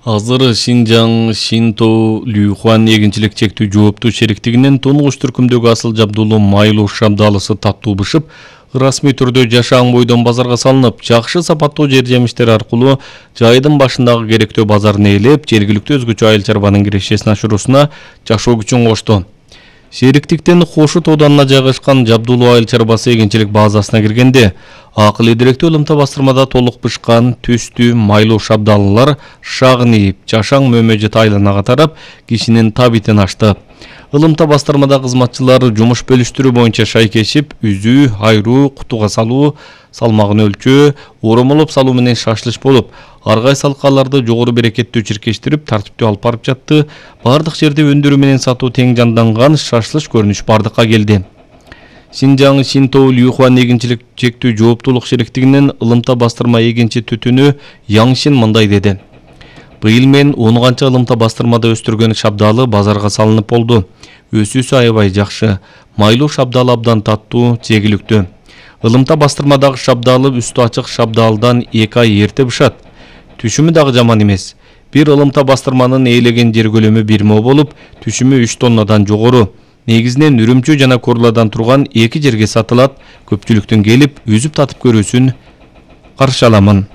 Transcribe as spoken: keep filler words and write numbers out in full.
Азыр Шинжаң Шинтоу Люхуан эгинчилик чектүү жооптуу шериктигинин Тунугуш түркүмдөгү Асыл Жабдулуу майлуу шабдалысы таттуу бышып, расмий түрдө жашаң бойдон базарга салынып, жакшы сапаттуу жер жемиштер аркылуу жайдын башындагы керектөө базарын ээлеп, жергиликтүү өзгөчө айыл чарбанын кирешесин ашыруусуна жашоо күчүн кошту. Шериктиктен Хошут оданына жайгашкан Жабдулуу айыл чарбасы эгинчилик базасына киргенде, акыл идиректүү ылымта бастырмада толук бышкан түстүү майлуу шабдалылар шагын ийип, жашаң мөмөжөт айланага тарап, кишинин табитин ачты. Ылымта бастырмада кызматчылар жумуш бөлүштүрүү боюнча шайкешип, үзүү, айруу, кутуга салуу, салмагын өлчөө, оромолоп салуу менен шашлыш болуп, аргай салкаларды жогору берекеттүү чиркештирип, тартиптүү алып барып жатты. Бардык жерде өндүрүү менен сатуу тең жанданган, шашлыш көрүнүш бардыкка келди. Шинжаң Шинтоу Люхуан эгинчилик чектүү жооптуулук шериктигинин ылымта бастырма эгинчи түтүнү Яңшин мындай деди. Быйыл мен он канча ылымта бастырмада өстүргөн шабдалы базарга салынып болду. Өсүүсү аябай жакшы. Майлуу шабдалы абдан таттуу, жегиликтүү. Ылымта бастырмадагы шабдалы үстү ачык шабдалдан эки ай эрте бышат. Түшүмү дагы жаман эмес. Бир ылымта бастырманын ээлеген жер көлөмү бир мо болуп, түшүмү үч тоннадан жогору. Негизинен Үрүмчү жана Курладан турган эки жерге сатылат. Көпчүлүктүн келип, үзүп татып көрүүсүн каршы аламын.